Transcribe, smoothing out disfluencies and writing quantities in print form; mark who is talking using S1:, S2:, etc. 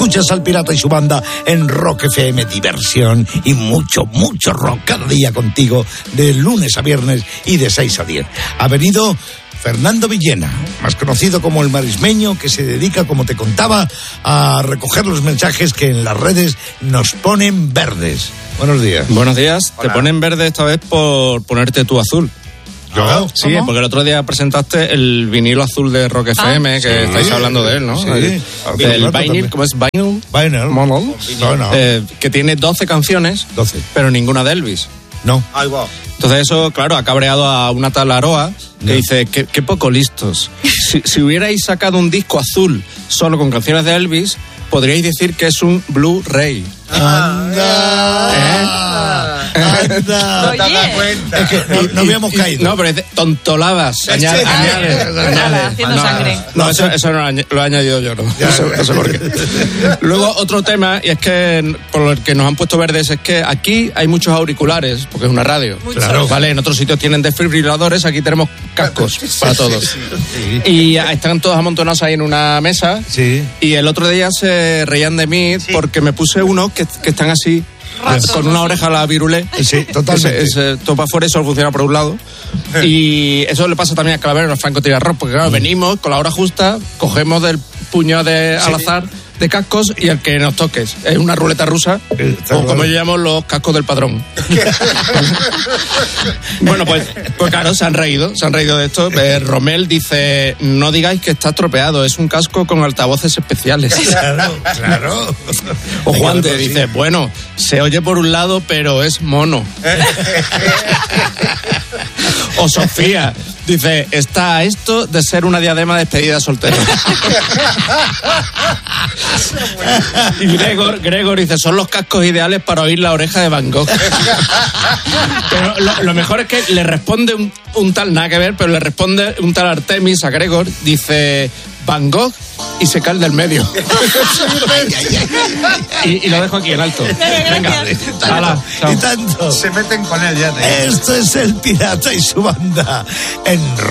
S1: Escuchas al Pirata y su banda en Rock FM, diversión y mucho, mucho rock cada día contigo, de lunes a viernes y de 6 a 10. Ha venido Fernando Villena, más conocido como el Marismeño, que se dedica, como te contaba, a recoger los mensajes que en las redes nos ponen verdes. Buenos días.
S2: Buenos días.
S1: Hola.
S2: Te ponen verde esta vez por ponerte tú azul.
S1: ¿Yo?
S2: Sí, ¿cómo? Porque el otro día presentaste el vinilo azul de Rock FM, que
S1: sí,
S2: estáis hablando de él, ¿no?
S1: Sí.
S2: El vinyl, ¿cómo es? Vinyl.
S1: Vinyl.
S2: Que tiene 12 canciones,
S1: 12.
S2: pero ninguna de Elvis.
S1: No.
S3: Ahí va.
S2: Entonces eso, claro, ha cabreado a una tal Aroa, que dice, qué poco listos. Si hubierais sacado un disco azul solo con canciones de Elvis, podríais decir que es un Blu-ray.
S1: ¡Anda!
S3: No te das cuenta.
S1: Es que no habíamos caído.
S2: No, pero es de tontoladas. Añade.
S4: Haciendo sangre.
S2: No, eso lo he añadido yo, no. No sé por qué. Luego, otro tema, y es que por lo que nos han puesto verdes, es que aquí hay muchos auriculares, porque es una radio.
S1: Claro.
S2: Vale, en otros sitios tienen desfibriladores, aquí tenemos cascos para todos.
S1: Sí.
S2: Y están todos amontonados ahí en una mesa.
S1: Sí.
S2: Y el otro día se reían de mí porque me puse unos que están así, con una oreja a la virulé.
S1: Sí, totalmente.
S2: Todo para afuera y solo funciona por un lado. Y eso le pasa también a Clavero, los francotiradores, porque claro, venimos con la hora justa, cogemos del puño al azar de cascos y el que nos toques. Es una ruleta rusa, o como yo llamo, los cascos del padrón. Bueno, pues claro, se han reído de esto. Romel dice, no digáis que está estropeado, es un casco con altavoces especiales.
S1: Claro.
S2: O Juan te dice, bueno, se oye por un lado, pero es mono. O Sofía dice, está a esto de ser una diadema de despedida soltera. Y Gregor dice, son los cascos ideales para oír la oreja de Van Gogh. Pero lo mejor es que le responde un tal, nada que ver, pero le responde un tal Artemis a Gregor, dice, Van Gogh, y se cae del medio. y lo dejo aquí en alto. Venga, hala, chao.
S1: Y tanto.
S3: Se meten con él ya.
S1: Esto es el Pirata y su banda en